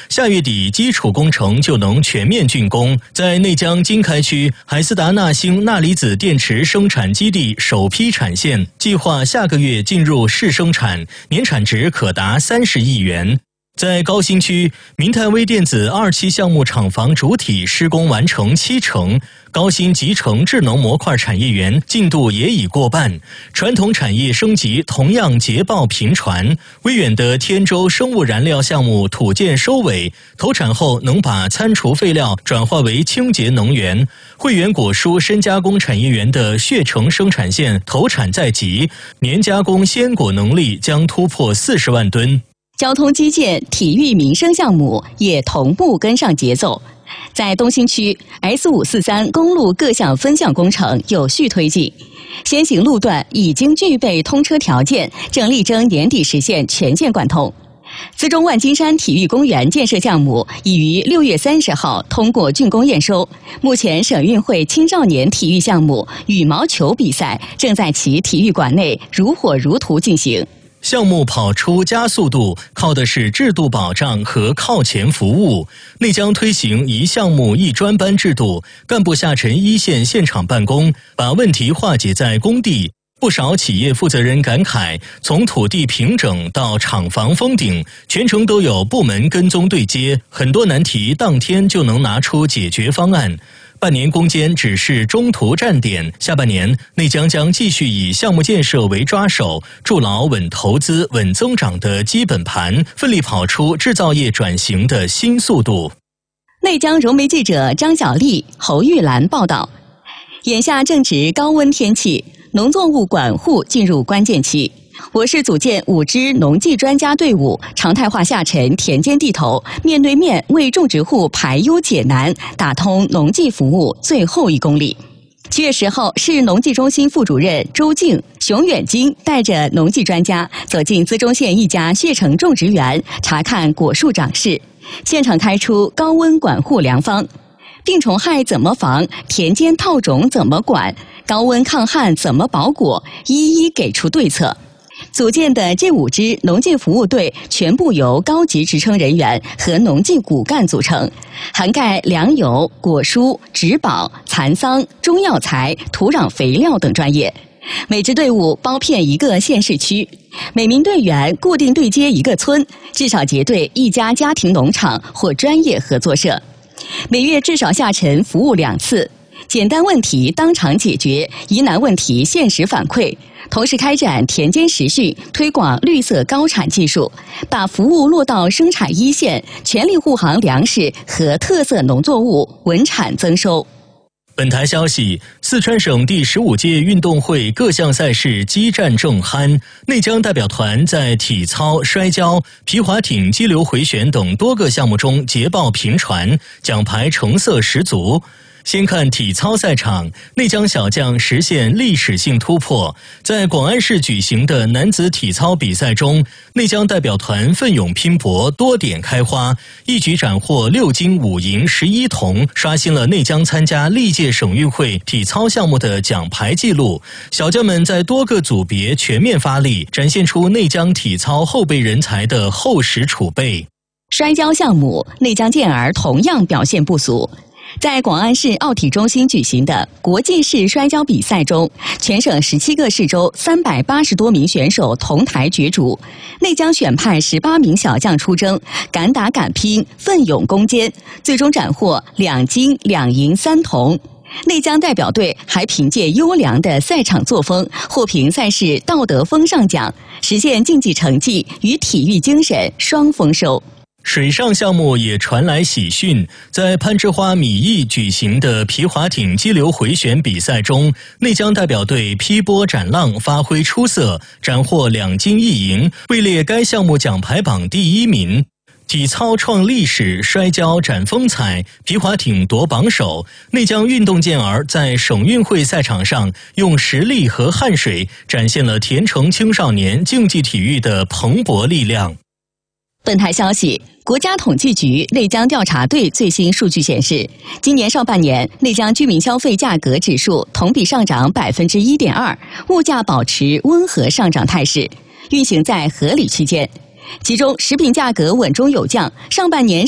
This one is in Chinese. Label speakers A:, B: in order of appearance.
A: 下月底基础工程就能全面竣工。在内江经开区海思达钠氢钠离子电池生产基地首批产线，计划下个月进入试生产，年产值可达30亿元。在高新区，民泰微电子2期项目厂房主体施工完成70%，高新集成智能模块产业园进度也已过半，传统产业升级同样捷报频传。威远的天舟生物燃料项目土建收尾，投产后能把餐厨废料转化为清洁能源。汇源果蔬深加工产业园的血橙生产线投产在即，年加工鲜果能力将突破40万吨。
B: 交通基建、体育民生项目也同步跟上节奏。在东新区 S543 公路各项分项工程有序推进，先行路段已经具备通车条件，正力争年底实现全线贯通。资中万金山体育公园建设项目已于6月30号通过竣工验收，目前省运会青少年体育项目羽毛球比赛正在其体育馆内如火如荼进行。
A: 项目跑出加速度，靠的是制度保障和靠前服务。内江推行一项目一专班制度，干部下沉一线现场办公，把问题化解在工地。不少企业负责人感慨，从土地平整到厂房封顶，全程都有部门跟踪对接，很多难题当天就能拿出解决方案。半年攻坚只是中途站点，下半年内江将继续以项目建设为抓手，筑牢稳投资、稳增长的基本盘，奋力跑出制造业转型的新速度。
B: 内江融媒记者张小丽、侯玉兰报道。眼下正值高温天气，农作物管护进入关键期。我市组建5支农技专家队伍，常态化下沉田间地头，面对面为种植户排忧解难，打通农技服务最后1公里。7月10号，市农技中心副主任周静、熊远金带着农技专家走进资中县一家血橙种植园，查看果树长势，现场开出高温管护良方。病虫害怎么防？田间套种怎么管？高温抗旱怎么保果？一一给出对策。组建的这5支农技服务队全部由高级职称人员和农技骨干组成，涵盖粮油、果蔬、植保、蚕桑、中药材、土壤肥料等专业。每支队伍包遍1个县市区，每名队员固定对接1个村，至少结对1家家庭农场或专业合作社。每月至少下沉服务2次，简单问题当场解决，疑难问题限时反馈。同时开展田间实训，推广绿色高产技术，把服务落到生产一线，全力护航粮食和特色农作物稳产增收。
A: 本台消息，四川省第15届运动会各项赛事激战正酣，内江代表团在体操、摔跤、皮划艇、激流回旋等多个项目中捷报频传，奖牌成色十足。先看体操赛场，内江小将实现历史性突破。在广安市举行的男子体操比赛中，内江代表团奋勇拼搏，多点开花，一举斩获6金5银11铜，刷新了内江参加历届省运会体操项目的奖牌纪录。小将们在多个组别全面发力，展现出内江体操后备人才的厚实储备。
B: 摔跤项目，内江健儿同样表现不俗。在广安市奥体中心举行的国际市摔跤比赛中，全省17个市州380多名选手同台角逐，内江选派18名小将出征，敢打敢拼，奋勇攻坚，最终斩获2金2银3铜。内江代表队还凭借优良的赛场作风，获评赛事道德风尚奖，实现竞技成绩与体育精神双丰收。
A: 水上项目也传来喜讯，在攀枝花米易举行的皮划艇激流回旋比赛中，内江代表队劈波斩浪发挥出色，斩获2金1银，位列该项目奖牌榜第1名。体操创历史，摔跤展风采，皮划艇夺榜首。内江运动健儿在省运会赛场上用实力和汗水展现了田城青少年竞技体育的蓬勃力量。
B: 本台消息，国家统计局内江调查队最新数据显示，今年上半年内江居民消费价格指数同比上涨1.2%，物价保持温和上涨态势，运行在合理区间。其中，食品价格稳中有降，上半年